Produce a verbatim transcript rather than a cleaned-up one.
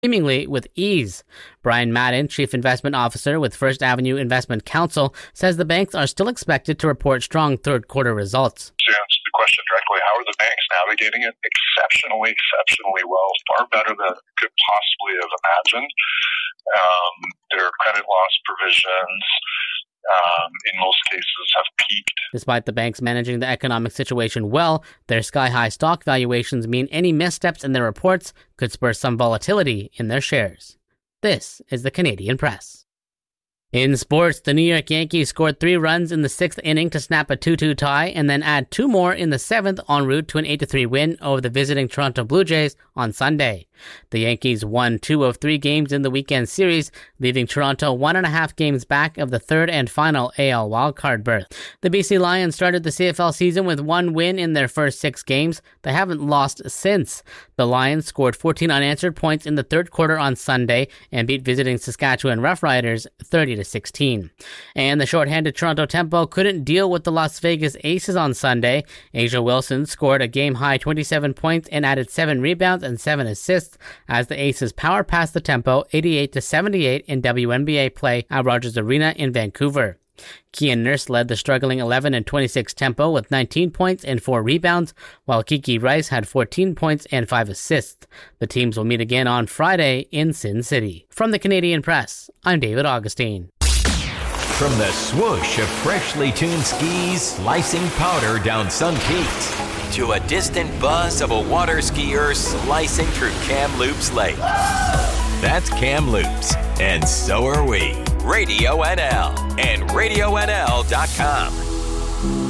seemingly with ease. Brian Madden, Chief Investment Officer with First Avenue Investment Counsel, says the banks are still expected to report strong third-quarter results. To answer the question directly, how are the banks navigating it? Exceptionally, exceptionally well, far better than could possibly have imagined. Um, their credit loss provisions, Um, in most cases, have peaked. Despite the banks managing the economic situation well, their sky-high stock valuations mean any missteps in their reports could spur some volatility in their shares. This is the Canadian Press. In sports, the New York Yankees scored three runs in the sixth inning to snap a two two tie and then add two more in the seventh en route to an eight to three win over the visiting Toronto Blue Jays on Sunday. The Yankees won two of three games in the weekend series, leaving Toronto one and a half games back of the third and final A L wildcard berth. The B C Lions started the C F L season with one win in their first six games. They haven't lost since. The Lions scored fourteen unanswered points in the third quarter on Sunday and beat visiting Saskatchewan Roughriders thirty to sixteen. And the shorthanded Toronto Tempo couldn't deal with the Las Vegas Aces on Sunday. Asia Wilson scored a game-high twenty-seven points and added seven rebounds and seven assists as the Aces power passed the Tempo eighty-eight to seventy-eight in W N B A play at Rogers Arena in Vancouver. Kian Nurse led the struggling eleven and twenty-six Tempo with nineteen points and four rebounds, while Kiki Rice had fourteen points and five assists. The teams will meet again on Friday in Sin City. From the Canadian Press, I'm David Augustine. From the swoosh of freshly tuned skis slicing powder down Sun Peaks to a distant buzz of a water skier slicing through Kamloops Lake. That's Kamloops, and so are we. Radio N L and radio N L dot com.